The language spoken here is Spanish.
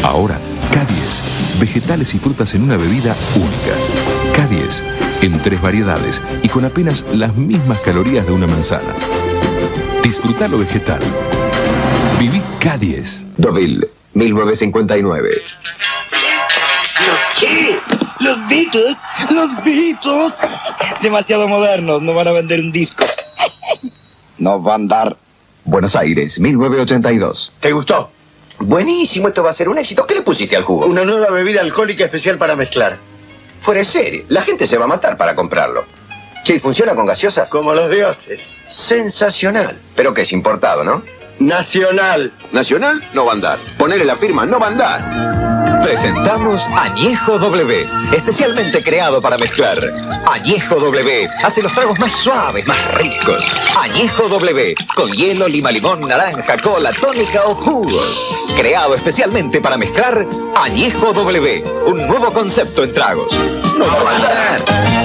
Ahora, K10, vegetales y frutas en una bebida única. K10, en 3 variedades y con apenas las mismas calorías de una manzana. Disfruta lo vegetal. Viví K10. Deauville, 1959. ¿Los qué? ¿Los Beatles? ¡Los Beatles! Demasiado modernos, no van a vender un disco. No va a andar. Buenos Aires, 1982. ¿Te gustó? Buenísimo, esto va a ser un éxito. ¿Qué le pusiste al jugo? Una nueva bebida alcohólica especial para mezclar. Fuera de serie, la gente se va a matar para comprarlo. Che, ¿funciona con gaseosa? Como los dioses. Sensacional. Pero que es importado, ¿no? Nacional. Nacional no va a andar. Ponele la firma, no va a andar. Presentamos Añejo W, especialmente creado para mezclar. Añejo W hace los tragos más suaves, más ricos. Añejo W, con hielo, lima, limón, naranja, cola, tónica o jugos. Creado especialmente para mezclar. Añejo W, un nuevo concepto en tragos. No va a andar.